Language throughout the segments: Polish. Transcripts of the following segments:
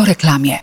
Po reklamie.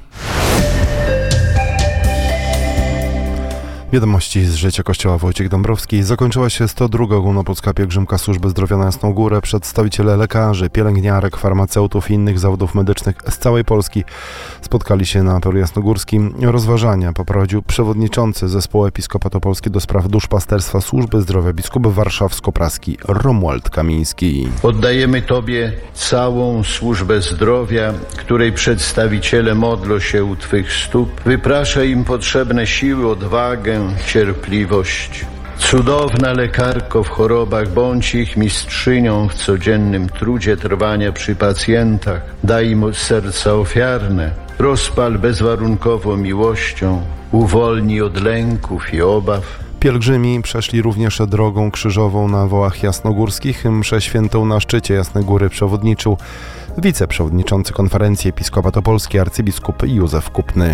Wiadomości z życia Kościoła. Wojciech Dąbrowski. Zakończyła się 102. ogólnopolska pielgrzymka Służby Zdrowia na Jasną Górę. Przedstawiciele lekarzy, pielęgniarek, farmaceutów i innych zawodów medycznych z całej Polski spotkali się na apelu jasnogórskim. Rozważania poprowadził przewodniczący Zespołu Episkopatu Polski do spraw duszpasterstwa Służby Zdrowia biskup warszawsko-praski Romuald Kamiński. Oddajemy Tobie całą służbę zdrowia, której przedstawiciele modlą się u Twych stóp. Wypraszaj im potrzebne siły, odwagę, cierpliwość. Cudowna lekarko w chorobach, bądź ich mistrzynią w codziennym trudzie trwania przy pacjentach. Daj im serca ofiarne, rozpal bezwarunkowo miłością, uwolnij od lęków i obaw. Pielgrzymi przeszli również drogą krzyżową na Wołach Jasnogórskich. Mszę świętą na szczycie Jasnej Góry przewodniczył wiceprzewodniczący Konferencji Episkopatu Polski arcybiskup Józef Kupny.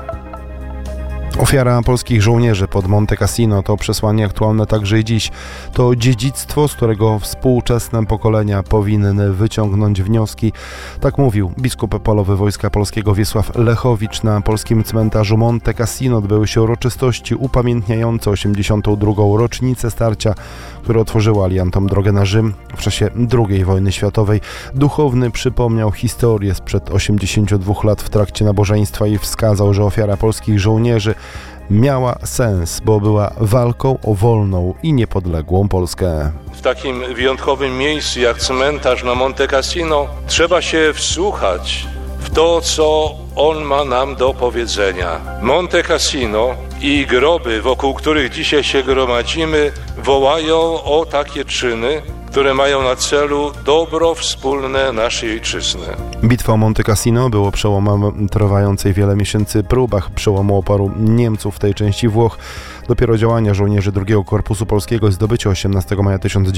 Ofiara polskich żołnierzy pod Monte Cassino to przesłanie aktualne także i dziś. To dziedzictwo, z którego współczesne pokolenia powinny wyciągnąć wnioski. Tak mówił biskup polowy Wojska Polskiego Wiesław Lechowicz. Na polskim cmentarzu Monte Cassino odbyły się uroczystości upamiętniające 82. rocznicę starcia, które otworzyło aliantom drogę na Rzym w czasie II wojny światowej. Duchowny przypomniał historię sprzed 82 lat w trakcie nabożeństwa i wskazał, że ofiara polskich żołnierzy miała sens, bo była walką o wolną i niepodległą Polskę. W takim wyjątkowym miejscu jak cmentarz na Monte Cassino trzeba się wsłuchać w to, co on ma nam do powiedzenia. Monte Cassino i groby, wokół których dzisiaj się gromadzimy, wołają o takie czyny, które mają na celu dobro wspólne naszej ojczyzny. Bitwa o Monte Cassino było przełomem trwającej wiele miesięcy próbach przełomu oporu Niemców w tej części Włoch. Dopiero działania żołnierzy II Korpusu Polskiego i zdobycie 18 maja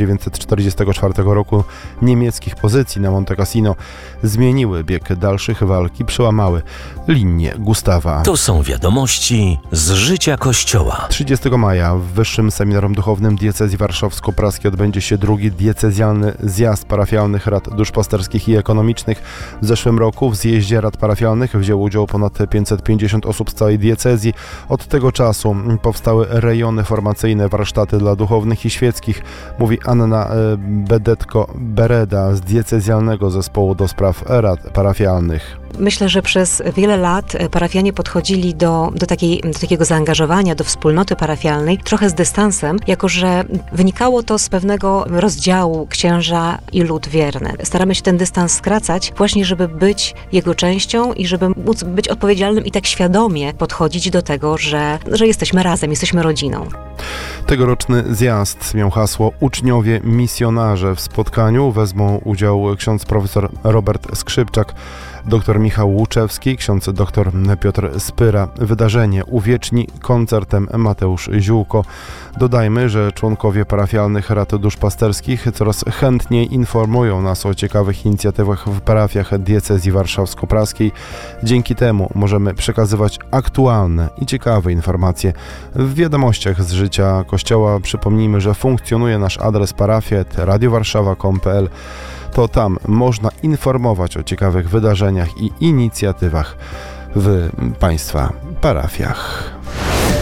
1944 roku niemieckich pozycji na Monte Cassino zmieniły bieg dalszych walk i przełamały linię Gustawa. To są wiadomości z życia Kościoła. 30 maja w Wyższym Seminarium Duchownym Diecezji Warszawsko-Praskiej odbędzie się drugi diecezjalny zjazd parafialnych rad duszpasterskich i ekonomicznych. W zeszłym roku w zjeździe rad parafialnych wzięło udział ponad 550 osób z całej diecezji. Od tego czasu powstały rejony formacyjne, warsztaty dla duchownych i świeckich, mówi Anna Bedetko-Bereda z diecezjalnego zespołu do spraw rad parafialnych. Myślę, że przez wiele lat parafianie podchodzili do takiego zaangażowania, do wspólnoty parafialnej trochę z dystansem, jako że wynikało to z pewnego rozdziału księża i lud wierny. Staramy się ten dystans skracać właśnie, żeby być jego częścią i żeby móc być odpowiedzialnym i tak świadomie podchodzić do tego, że jesteśmy razem, jesteśmy rodziną. Tegoroczny zjazd miał hasło Uczniowie misjonarze. W spotkaniu wezmą udział ksiądz profesor Robert Skrzypczak, dr Michał Łuczewski, ksiądz dr Piotr Spyra. Wydarzenie uwieczni koncertem Mateusz Ziółko. Dodajmy, że członkowie parafialnych rad duszpasterskich coraz chętniej informują nas o ciekawych inicjatywach w parafiach diecezji warszawsko-praskiej. Dzięki temu możemy przekazywać aktualne i ciekawe informacje w wiadomościach z życia Kościoła. Przypomnijmy, że funkcjonuje nasz adres parafia@radiowarszawa.com.pl. To tam można informować o ciekawych wydarzeniach i inicjatywach w Państwa parafiach.